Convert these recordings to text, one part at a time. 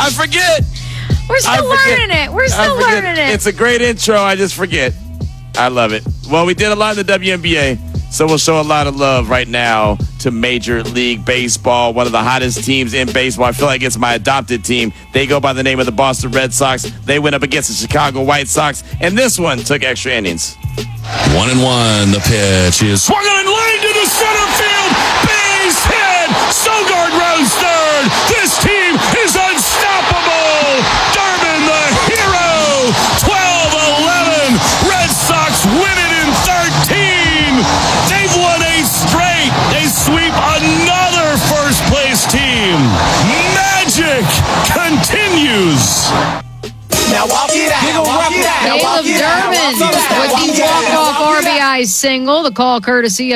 I forget. We're still learning it. We're still learning it. It's a great intro. I just forget. I love it. Well, we did a lot in the WNBA, so we'll show a lot of love right now to Major League Baseball, one of the hottest teams in baseball. I feel like it's my adopted team. They go by the name of the Boston Red Sox. They went up against the Chicago White Sox, and this one took extra innings. 1-1. The pitch is swung on line to the center field. Base hit. Sogard rows third. This team is unstoppable. Durbin, the hero. 12-11. Red Sox win it in 13. They've won 8 straight. They sweep another first-place team. Magic continues. Now walk it out. Caleb Durbin with the walk-off RBI single. The call courtesy of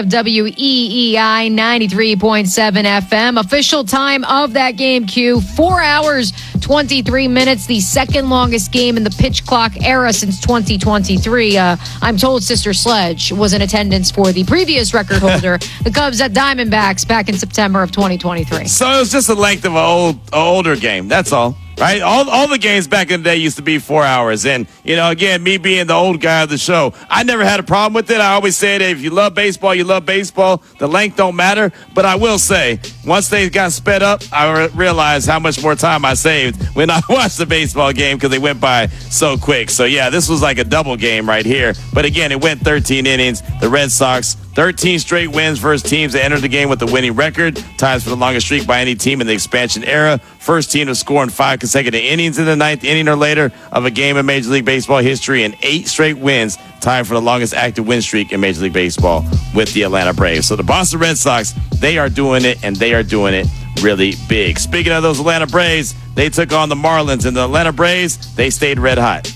WEEI 93.7 FM. Official time of that game, Q, 4 hours, 23 minutes. The second longest game in the pitch clock era since 2023. I'm told Sister Sledge was in attendance for the previous record holder, the Cubs at Diamondbacks, back in September of 2023. So it was just the length of an older game. That's all. Right? All the games back in the day used to be 4 hours. And, again, me being the old guy of the show, I never had a problem with it. I always say that if you love baseball, you love baseball. The length don't matter. But I will say, once they got sped up, I realized how much more time I saved when I watched the baseball game because they went by so quick. So, yeah, this was like a double game right here. But, again, it went 13 innings. The Red Sox, 13 straight wins versus teams that entered the game with a winning record. Ties for the longest streak by any team in the expansion era. First team to score in 5 consecutive innings in the 9th inning or later of a game in Major League Baseball history, and 8 straight wins, tied for the longest active win streak in Major League Baseball with the Atlanta Braves. So the Boston Red Sox, they are doing it, and they are doing it really big. Speaking of those Atlanta Braves, they took on the Marlins, and the Atlanta Braves, they stayed red hot.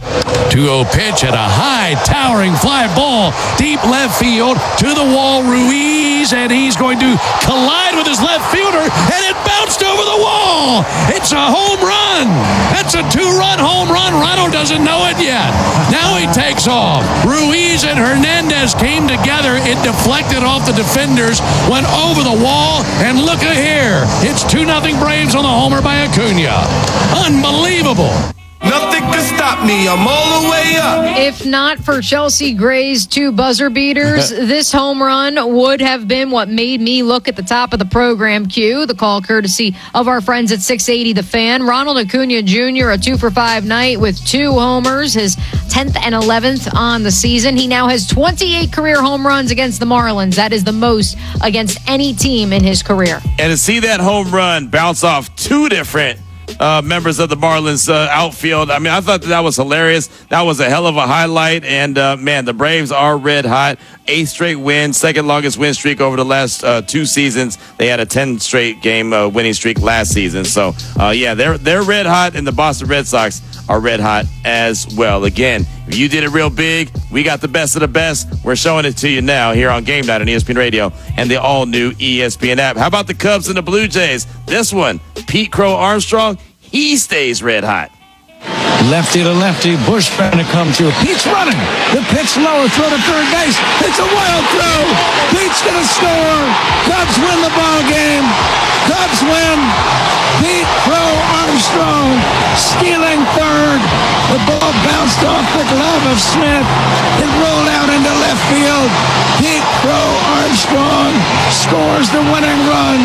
2-0 pitch at a high, towering fly ball, deep left field, to the wall, Ruiz, and he's going to collide with his left fielder, and it bounced over the wall. It's a home run. That's a 2-run home run. Ronald doesn't know it yet. Now he takes off. Ruiz and Hernandez came together. It deflected off the defenders, went over the wall, and look at here. It's 2-0 Braves on the homer by Acuna. Unbelievable. Nothing can stop me. I'm all the way up. If not for Chelsea Gray's 2 buzzer beaters, this home run would have been what made me look at the top of the program, Q. The call courtesy of our friends at 680 The Fan. Ronald Acuna Jr., a 2-for-5 night with 2 homers, his 10th and 11th on the season. He now has 28 career home runs against the Marlins. That is the most against any team in his career. And to see that home run bounce off 2 different members of the Marlins outfield. I mean, I thought that was hilarious. That was a hell of a highlight. And, man, the Braves are red hot. 8 straight wins, second longest win streak over the last 2 seasons. They had a 10 straight game winning streak last season. So, yeah, they're red hot, and the Boston Red Sox are red hot as well. Again, if you did it real big, we got the best of the best. We're showing it to you now here on Game Night on ESPN Radio and the all-new ESPN app. How about the Cubs and the Blue Jays? This one, Pete Crow Armstrong, he stays red hot. Lefty to lefty, Bush trying to come through. Pete's running. The pitch lower, throw to third base. It's a wild throw. Pete's going to score. Cubs win the ball game. Cubs win. Pete Crow Armstrong stealing third. The ball bounced off the glove of Smith. It rolled out into left field. Pete Crow Armstrong scores the winning run.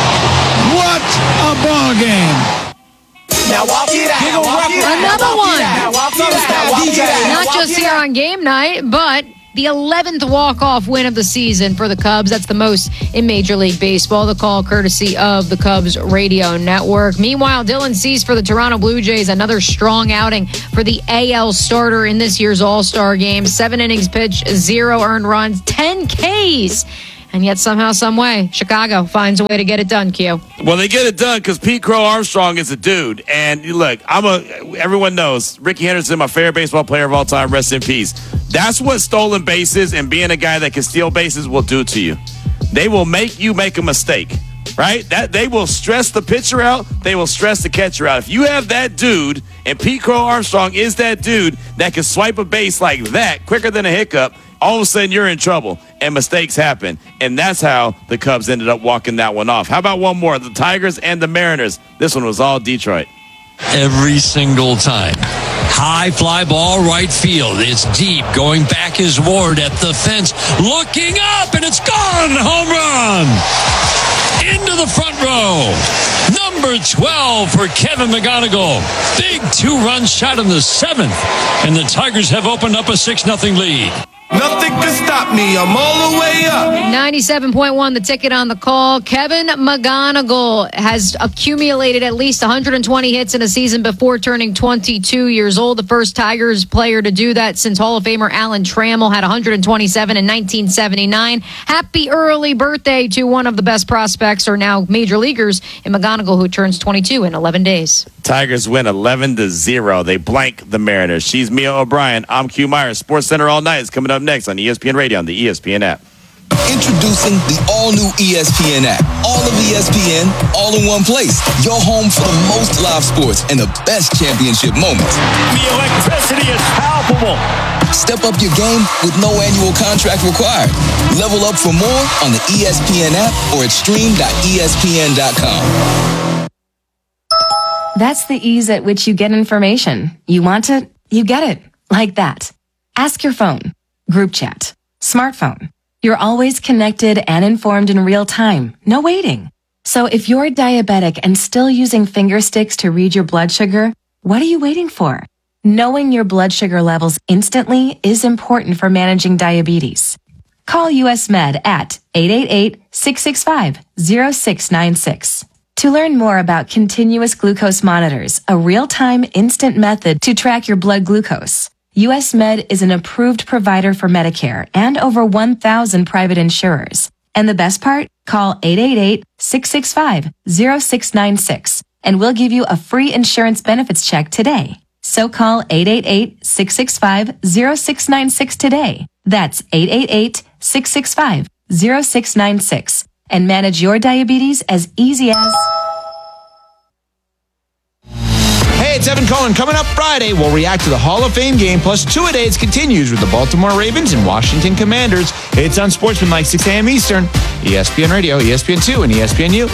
What a ball game. Now walk it out. Another one. Not Not just here on Game Night, but the 11th walk-off win of the season for the Cubs. That's the most in Major League Baseball. The call courtesy of the Cubs Radio Network. Meanwhile, Dylan Cease for the Toronto Blue Jays. Another strong outing for the AL starter in this year's All-Star game. 7 innings pitched, 0 earned runs, 10 Ks. And yet somehow, some way, Chicago finds a way to get it done, Q. Well, they get it done because Pete Crow Armstrong is a dude. And look, everyone knows Ricky Henderson, my favorite baseball player of all time, rest in peace. That's what stolen bases and being a guy that can steal bases will do to you. They will make you make a mistake, right? That they will stress the pitcher out. They will stress the catcher out. If you have that dude, and Pete Crow Armstrong is that dude that can swipe a base like that quicker than a hiccup, all of a sudden you're in trouble and mistakes happen. And that's how the Cubs ended up walking that one off. How about one more? The Tigers and the Mariners. This one was all Detroit. every single time. High fly ball right field. It's deep. Going back is Ward at the fence. Looking up, and it's gone. Home run. Into the front row. Number 12 for Kevin McGonigal. Big 2-run shot in the 7th. And the Tigers have opened up a 6-0 lead. Nothing can stop me. I'm all the way up. 97.1, the ticket on the call. Kevin McGonigal has accumulated at least 120 hits in a season before turning 22 years old. The first Tigers player to do that since Hall of Famer Alan Trammell had 127 in 1979. Happy early birthday to one of the best prospects, or now major leaguers, in McGonigal, who turns 22 in 11 days. Tigers win 11-0. They blank the Mariners. She's Mia O'Brien. I'm Q Myers. Sports Center all night is coming up next on ESPN Radio on the ESPN app. Introducing the all-new ESPN app. All of ESPN, all in one place. Your home for the most live sports and the best championship moments. The electricity is palpable. Step up your game with no annual contract required. Level up for more on the ESPN app or at stream.espn.com. That's the ease at which you get information. You want it, you get it. Like that. Ask your phone. Group chat. Smartphone. You're always connected and informed in real time. No waiting. So if you're diabetic and still using finger sticks to read your blood sugar, what are you waiting for? Knowing your blood sugar levels instantly is important for managing diabetes. Call US Med at 888-665-0696. To learn more about continuous glucose monitors, a real-time instant method to track your blood glucose, US Med is an approved provider for Medicare and over 1,000 private insurers. And the best part? Call 888-665-0696 and we'll give you a free insurance benefits check today. So call 888-665-0696 today. That's 888-665-0696 and manage your diabetes as easy as... Hey, it's Evan Cohen. Coming up Friday, we'll react to the Hall of Fame game, plus two-a-days continues with the Baltimore Ravens and Washington Commanders. It's on Sportsmanlike, 6 a.m. Eastern, ESPN Radio, ESPN2, and ESPNU.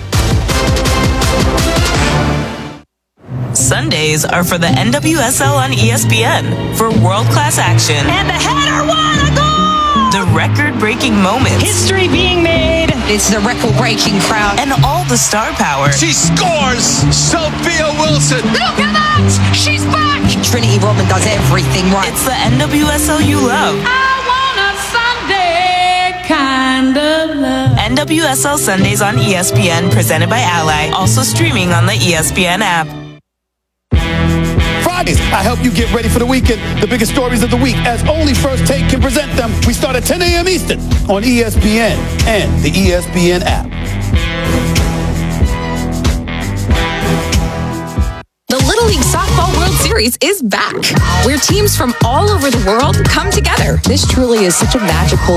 Sundays are for the NWSL on ESPN for world-class action. And the header won a goal! The record-breaking moments. History being made. It's the record-breaking crowd. And all the star power. She scores! Sophia Wilson! Look at that! She's back! Trinity Rodman does everything right. It's the NWSL you love. I want a Sunday kind of love. NWSL Sundays on ESPN, presented by Ally. Also streaming on the ESPN app. Fridays, I help you get ready for the weekend. The biggest stories of the week, as only First Take can present them. We start at 10 a.m. Eastern on ESPN and the ESPN app. The Little League Softball World Series is back, where teams from all over the world come together. This truly is such a magical